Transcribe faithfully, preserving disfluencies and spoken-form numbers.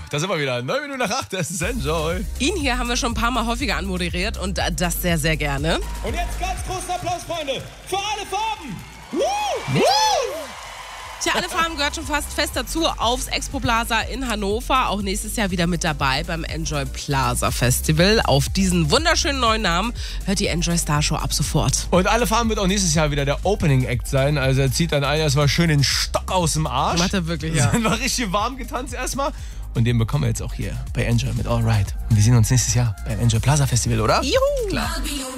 da sind wir wieder. neun Minuten nach acht, das ist Enjoy. Ihn hier haben wir schon ein paar Mal häufiger anmoderiert und das sehr, sehr gerne. Und jetzt ganz großen Applaus, Freunde, für alle Farben. Woo! Woo! Tja, alle Farben gehört schon fast fest dazu aufs Expo Plaza in Hannover. Auch nächstes Jahr wieder mit dabei beim Enjoy Plaza Festival. Auf diesen wunderschönen neuen Namen hört die Enjoy Star Show ab sofort. Und alle Farben wird auch nächstes Jahr wieder der Opening Act sein. Also er zieht dann ein erstmal schön den Stock aus dem Arsch. Macht er wirklich, ja. Dann war richtig warm getanzt erstmal. Und den bekommen wir jetzt auch hier bei Enjoy mit Alright. Und wir sehen uns nächstes Jahr beim Enjoy Plaza Festival, oder? Juhu! Klar.